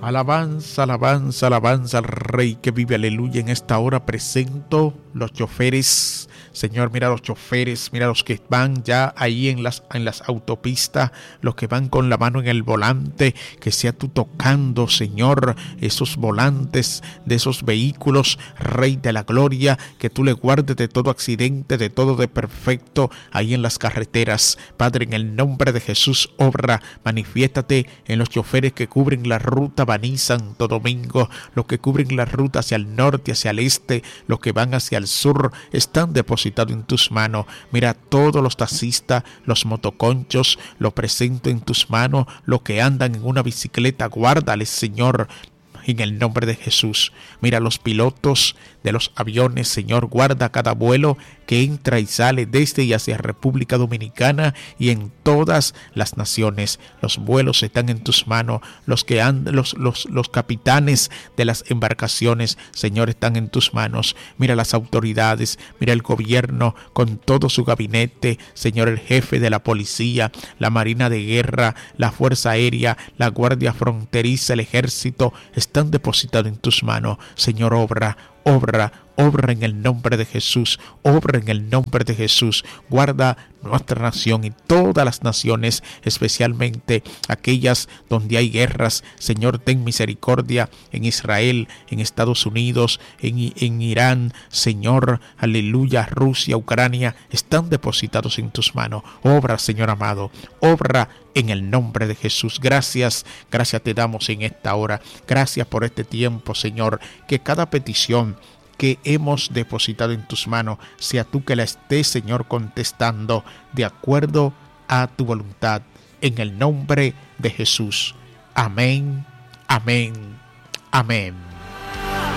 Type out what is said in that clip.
Alabanza, alabanza, alabanza al Rey que vive, aleluya. En esta hora presento los choferes. Señor, mira los choferes, mira los que van ya ahí en las autopistas, los que van con la mano en el volante, que sea tú tocando, Señor, esos volantes de esos vehículos, Rey de la gloria, que tú le guardes de todo accidente, de todo de perfecto ahí en las carreteras. Padre, en el nombre de Jesús, obra, manifiéstate en los choferes que cubren la ruta Baní-Santo Domingo, los que cubren la ruta hacia el norte, hacia el este, los que van hacia el sur, están depositados en tus manos. Mira todos los taxistas, los motoconchos, lo presento en tus manos, los que andan en una bicicleta, guárdales, Señor, en el nombre de Jesús. Mira los pilotos de los aviones, Señor, guarda cada vuelo que entra y sale desde y hacia República Dominicana y en todas las naciones. Los vuelos están en tus manos, los que andan, los capitanes de las embarcaciones, Señor, están en tus manos. Mira las autoridades, mira el gobierno con todo su gabinete, Señor, el jefe de la policía, la Marina de Guerra, la Fuerza Aérea, la Guardia Fronteriza, el Ejército, están depositados en tus manos. Señor, obra en el nombre de Jesús, obra en el nombre de Jesús. Guarda nuestra nación y todas las naciones, especialmente aquellas donde hay guerras. Señor, ten misericordia en Israel, en Estados Unidos, en Irán. Señor, aleluya, Rusia, Ucrania, están depositados en tus manos. Obra, Señor amado, obra en el nombre de Jesús. Gracias te damos en esta hora. Gracias por este tiempo, Señor, que cada petición que hemos depositado en tus manos, sea tú que la estés, Señor, contestando de acuerdo a tu voluntad. En el nombre de Jesús. Amén, amén, amén.